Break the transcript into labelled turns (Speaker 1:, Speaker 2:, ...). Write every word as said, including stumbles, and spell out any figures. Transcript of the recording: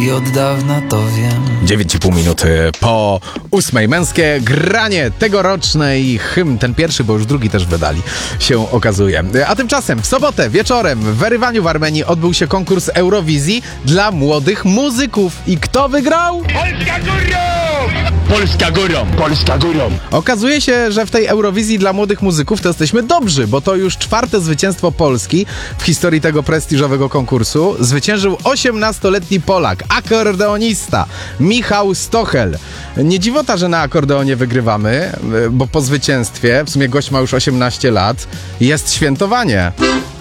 Speaker 1: i od dawna to wiem.
Speaker 2: dziewięć i pół minuty po ósmej. Męskie granie tegorocznej hymn, ten pierwszy, bo już drugi też wydali, się okazuje. A tymczasem w sobotę wieczorem w Erywaniu w Armenii odbył się konkurs Eurowizji dla młodych muzyków. I kto wygrał?
Speaker 3: Polska górą! Polska górą! Polska górą!
Speaker 2: Okazuje się, że w tej Eurowizji dla młodych muzyków to jesteśmy dobrzy, bo to już czwarte zwycięstwo Polski w historii tego prestiżowego konkursu. Zwyciężył osiemnastoletni Polak, akordeonista Michał Stochel. Nie dziwota, że na akordeonie wygrywamy, bo po zwycięstwie, w sumie gość ma już osiemnaście lat, jest świętowanie.